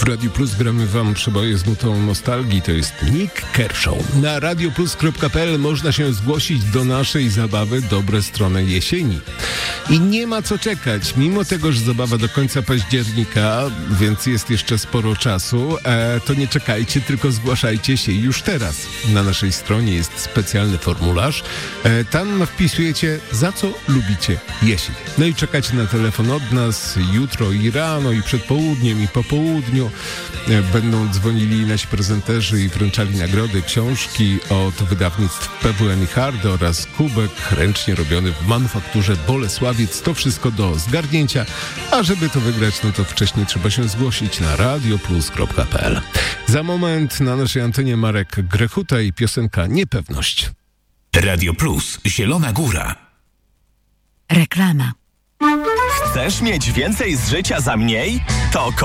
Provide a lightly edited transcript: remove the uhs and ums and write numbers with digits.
Radiu Plus gramy wam przeboje z nutą nostalgii, to jest Nick Kershaw. Na radioplus.pl można się zgłosić do naszej zabawy Dobre strony jesieni. I nie ma co czekać, mimo tego, że zabawa do końca października, więc jest jeszcze sporo czasu, to nie czekajcie, tylko zgłaszajcie się już teraz. Na naszej stronie jest specjalny formularz, tam wpisujecie, za co lubicie jesień. No i czekacie na telefon od nas jutro i rano, i przed południem, i po południu. Będą dzwonili nasi prezenterzy i wręczali nagrody, książki od wydawnictw PWN i Hard oraz kubek ręcznie robiony w manufakturze Bolesławiec. To wszystko do zgarnięcia, a żeby to wygrać, no to wcześniej trzeba się zgłosić na radioplus.pl. Za moment na naszej antenie Marek Grechuta i piosenka Niepewność. Radio Plus, Zielona Góra. Reklama. Chcesz mieć więcej z życia za mniej? To